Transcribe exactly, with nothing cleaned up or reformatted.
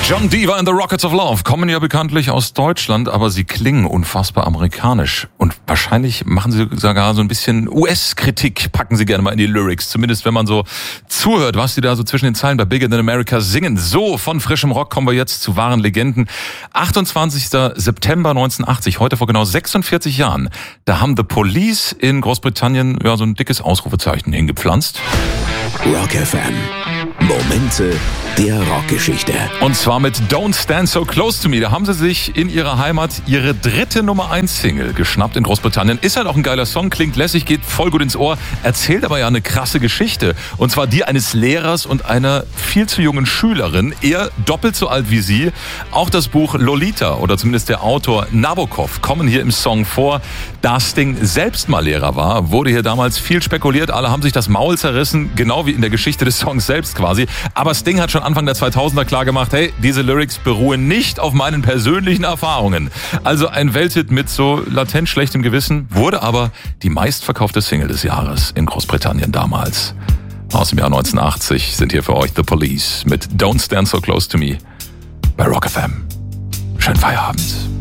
John Deere and the Rockets of Love kommen ja bekanntlich aus Deutschland, aber sie klingen unfassbar amerikanisch. Und wahrscheinlich machen sie sogar so ein bisschen U S-Kritik, packen sie gerne mal in die Lyrics. Zumindest wenn man so zuhört, was sie da so zwischen den Zeilen bei Bigger Than America singen. So, von frischem Rock kommen wir jetzt zu wahren Legenden. achtundzwanzigster September neunzehnhundertachtzig, heute vor genau sechsundvierzig Jahren. Da haben The Police in Großbritannien ja so ein dickes Ausrufezeichen hingepflanzt. Rock F M. Momente der Rockgeschichte. Und zwar mit Don't Stand So Close to Me. Da haben sie sich in ihrer Heimat ihre dritte Nummer eins Single geschnappt in Großbritannien. Ist halt auch ein geiler Song, klingt lässig, geht voll gut ins Ohr, erzählt aber ja eine krasse Geschichte. Und zwar die eines Lehrers und einer viel zu jungen Schülerin, eher doppelt so alt wie sie. Auch das Buch Lolita oder zumindest der Autor Nabokov kommen hier im Song vor. Da Sting selbst mal Lehrer war, wurde hier damals viel spekuliert. Alle haben sich das Maul zerrissen, genau wie in der Geschichte des Songs selbst quasi. Aber Sting hat schon Anfang der zweitausender klar gemacht, hey, diese Lyrics beruhen nicht auf meinen persönlichen Erfahrungen. Also ein Welthit mit so latent schlechtem Gewissen, wurde aber die meistverkaufte Single des Jahres in Großbritannien damals. Aus dem Jahr neunzehnhundertachtzig sind hier für euch The Police mit Don't Stand So Close to Me bei Rock F M. Schönen Feierabend.